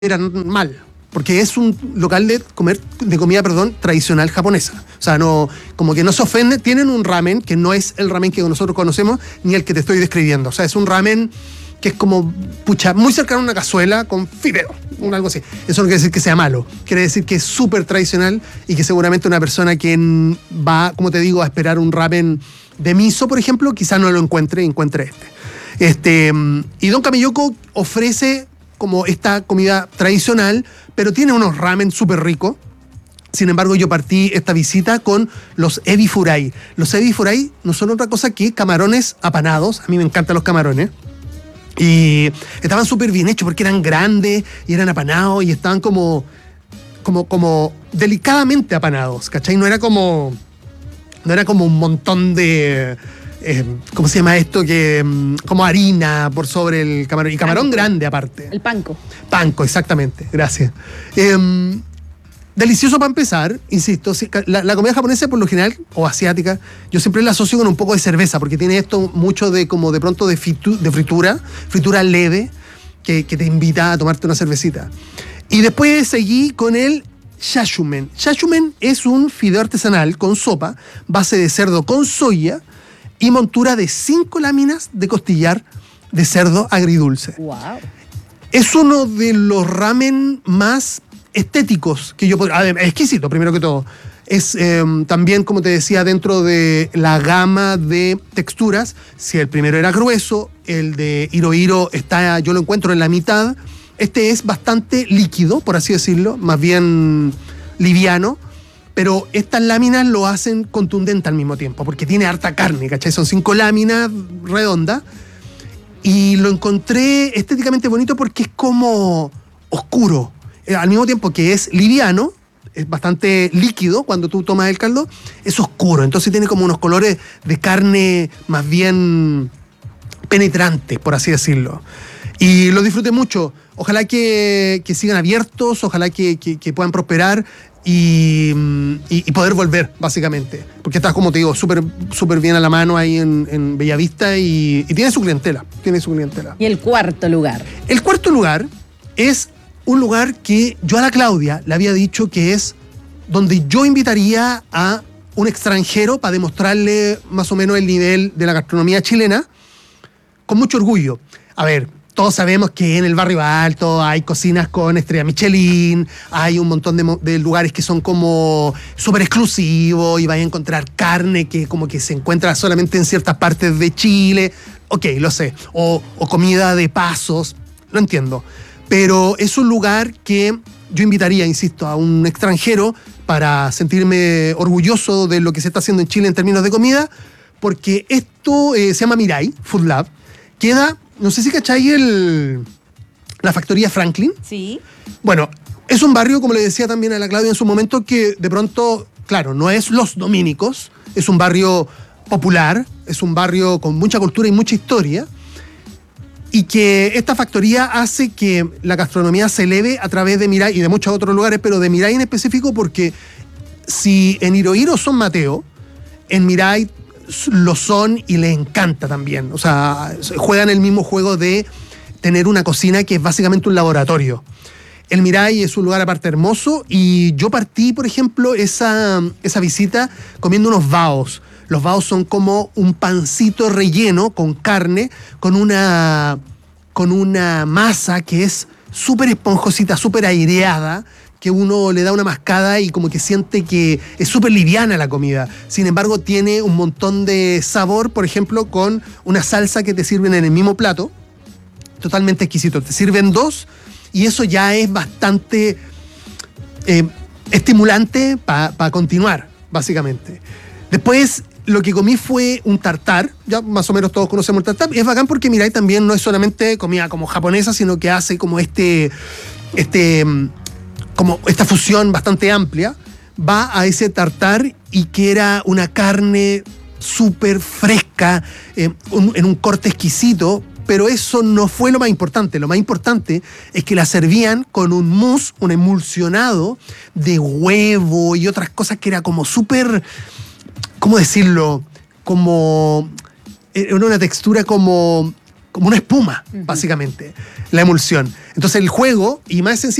consideran mal, porque es un local de comida, tradicional japonesa. O sea, no, como que no se ofende. Tienen un ramen que no es el ramen que nosotros conocemos, ni el que te estoy describiendo. O sea, es un ramen que es como, muy cercano a una cazuela con fideo, algo así. Eso no quiere decir que sea malo, quiere decir que es súper tradicional y que seguramente una persona que va, como te digo, a esperar un ramen de miso, por ejemplo, quizás no lo encuentre este. Y Don Kameyoko ofrece como esta comida tradicional, pero tiene unos ramen súper ricos. Sin embargo, yo partí esta visita con los ebi furai. Los ebi furai no son otra cosa que camarones apanados. A mí me encantan los camarones. Y estaban súper bien hechos porque eran grandes y eran apanados y estaban como delicadamente apanados, ¿cachai? No era como un montón de... ¿cómo se llama esto? Como harina por sobre el camarón. Y camarón panko. Grande aparte. El panko. Panko, exactamente. Gracias. Delicioso para empezar, insisto. La comida japonesa por lo general, o asiática, yo siempre la asocio con un poco de cerveza, porque tiene esto mucho de como de pronto de fritura leve, que te invita a tomarte una cervecita. Y después seguí con el shashumen. Shashumen es un fideo artesanal con sopa, base de cerdo con soya, y montura de 5 láminas de costillar de cerdo agridulce. Wow. Es uno de los ramen más estéticos que yo podría... Exquisito, primero que todo. Es también, como te decía, dentro de la gama de texturas. Si el primero era grueso, el de Hiro yo lo encuentro en la mitad. Este es bastante líquido, por así decirlo, más bien liviano. Pero estas láminas lo hacen contundente al mismo tiempo, porque tiene harta carne, ¿cachai? Son 5 láminas redondas. Y lo encontré estéticamente bonito porque es como oscuro. Al mismo tiempo que es liviano, es bastante líquido cuando tú tomas el caldo, es oscuro. Entonces tiene como unos colores de carne más bien penetrantes, por así decirlo. Y lo disfruté mucho. Ojalá que sigan abiertos, ojalá que puedan prosperar. Y poder volver, básicamente. Porque está, como te digo, súper bien a la mano ahí en Bellavista y tiene su clientela. ¿Y el cuarto lugar? El cuarto lugar es un lugar que yo a la Claudia le había dicho que es donde yo invitaría a un extranjero para demostrarle más o menos el nivel de la gastronomía chilena con mucho orgullo. A ver, todos sabemos que en el barrio alto hay cocinas con estrella Michelin, hay un montón de lugares que son como súper exclusivos y vais a encontrar carne que como que se encuentra solamente en ciertas partes de Chile. Ok, lo sé. O comida de pasos, lo entiendo. Pero es un lugar que yo invitaría, insisto, a un extranjero para sentirme orgulloso de lo que se está haciendo en Chile en términos de comida, porque esto se llama Mirai Food Lab. Queda... No sé si cacháis la factoría Franklin. Sí. Bueno, es un barrio, como le decía también a la Claudia en su momento, que de pronto, claro, no es Los Dominicos, es un barrio popular, es un barrio con mucha cultura y mucha historia, y que esta factoría hace que la gastronomía se eleve a través de Mirai y de muchos otros lugares, pero de Mirai en específico, porque si en Hiro son Mateo, en Mirai lo son y les encanta también. O sea, juegan el mismo juego de tener una cocina que es básicamente un laboratorio. El Mirai es un lugar aparte hermoso y yo partí, por ejemplo, esa visita comiendo unos baos. Los baos son como un pancito relleno con carne, con una masa que es súper esponjosita, súper aireada, que uno le da una mascada y como que siente que es súper liviana la comida. Sin embargo, tiene un montón de sabor, por ejemplo, con una salsa que te sirven en el mismo plato. Totalmente exquisito. Te sirven 2 y eso ya es bastante estimulante para continuar, básicamente. Después, lo que comí fue un tartar. Ya más o menos todos conocemos el tartar. Es bacán porque Mirai también no es solamente comida como japonesa, sino que hace como como esta fusión bastante amplia, va a ese tartar y que era una carne súper fresca, en un corte exquisito, pero eso no fue lo más importante. Lo más importante es que la servían con un mousse, un emulsionado de huevo y otras cosas que era como súper, ¿cómo decirlo? Como, era una textura como como una espuma, básicamente, la emulsión. Entonces el juego, y más